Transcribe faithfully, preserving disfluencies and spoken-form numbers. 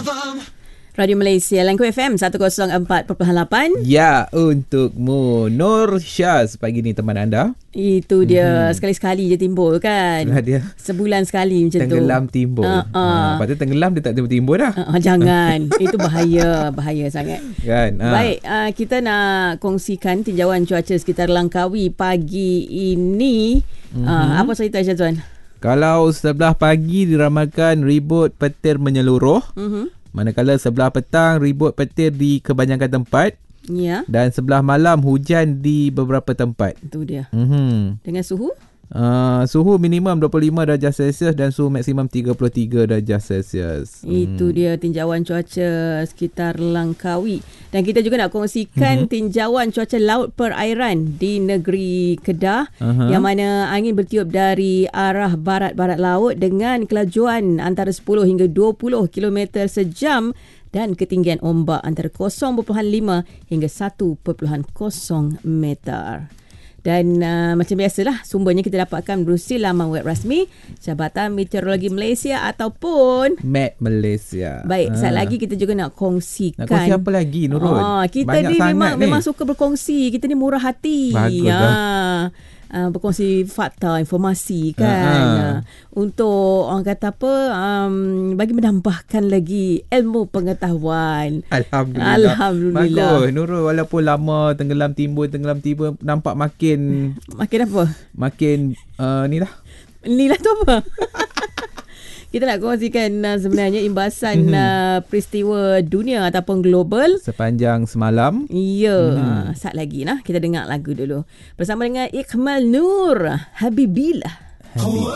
Radio Malaysia, Langku F M seratus empat perpuluhan lapan. Ya, untukmu Nur Syaz pagi ni teman anda. Itu dia, hmm. sekali-sekali je timbul kan. Itulah dia. Sebulan sekali macam tenggelam tu. timbul. Uh, uh. Ha, lepas tu tenggelam dia tak timbul-timbul dah. Uh, uh, jangan. Itu bahaya, bahaya sangat. Kan. Ha. Baik, uh, kita nak kongsikan tinjauan cuaca sekitar Langkawi pagi ini. Mm-hmm. Uh, apa cerita Syazwan? Kalau sebelah pagi diramalkan ribut petir menyeluruh. Mhm. Manakala sebelah petang ribut petir di kebanyakan tempat. Ya. Dan sebelah malam hujan di beberapa tempat. Itu dia. Mm-hmm. Dengan suhu? Uh, suhu minimum dua puluh lima darjah Celsius dan suhu maksimum tiga puluh tiga darjah Celsius. Itu hmm. dia tinjauan cuaca sekitar Langkawi. Dan kita juga nak kongsikan mm-hmm. tinjauan cuaca laut perairan di negeri Kedah, uh-huh. yang mana angin bertiup dari arah barat-barat laut dengan kelajuan antara sepuluh hingga dua puluh kilometer sejam dan ketinggian ombak antara kosong perpuluhan lima hingga satu perpuluhan kosong meter. Dan uh, macam biasalah, sumbernya kita dapatkan berusi laman web rasmi Jabatan Meteorologi Malaysia ataupun Met Malaysia. Baik, ha. Sekali lagi kita juga nak kongsikan. Nak kongsi apa lagi, Nurul? Ah, kita Banyak ni memang ni. memang suka berkongsi. Kita ni murah hati. Bagus ya. dah. Uh, berkongsi fakta, informasi kan. Uh, untuk orang kata apa, um, bagi menambahkan lagi ilmu pengetahuan. Alhamdulillah. Alhamdulillah. Bagus. Nurul, walaupun lama tenggelam timbul, tenggelam timbul, nampak makin... Makin apa? Makin, uh, ni lah. Ni lah tu apa? Kita nak kongsikan uh, sebenarnya imbasan uh, peristiwa dunia ataupun global sepanjang semalam. Ya, hmm. Saat lagi nah kita dengar lagu dulu bersama dengan Ikmal Nur Habibillah. Habib.